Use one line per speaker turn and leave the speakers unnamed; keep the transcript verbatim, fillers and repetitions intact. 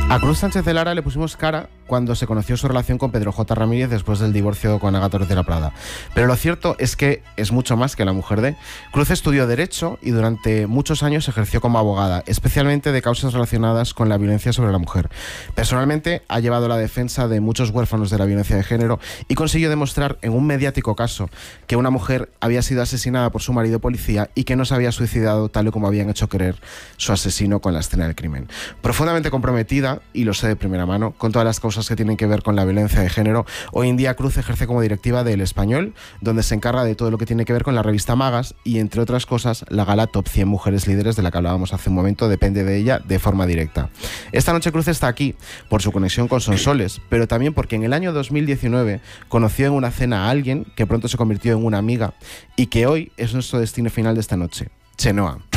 A Cruz Sánchez de Lara le pusimos cara cuando se conoció su relación con Pedro J. Ramírez después del divorcio con Ágata Ruiz de la Prada. Pero lo cierto es que es mucho más que la mujer de. Cruz estudió Derecho y durante muchos años ejerció como abogada, especialmente de causas relacionadas con la violencia sobre la mujer. Personalmente ha llevado la defensa de muchos huérfanos de la violencia de género y consiguió demostrar en un mediático caso que una mujer había sido asesinada por su marido policía y que no se había suicidado tal y como habían hecho creer su asesino con la escena del crimen. Profundamente comprometida, y lo sé de primera mano, con todas las causas que tienen que ver con la violencia de género, hoy en día Cruz ejerce como directiva de El Español, donde se encarga de todo lo que tiene que ver con la revista Magas y, entre otras cosas, la gala Top cien Mujeres Líderes, de la que hablábamos hace un momento, depende de ella de forma directa. Esta noche Cruz está aquí por su conexión con Sonsoles, pero también porque en el año dos mil diecinueve conoció en una cena a alguien que pronto se convirtió en una amiga y que hoy es nuestro destino final de esta noche, Chenoa.